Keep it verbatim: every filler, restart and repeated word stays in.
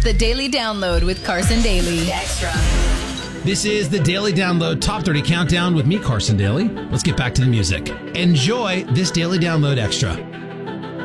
the Daily Download with Carson Daly. Extra. This is the Daily Download Top thirty Countdown with me, Carson Daly. Let's get back to the music. Enjoy this Daily Download Extra.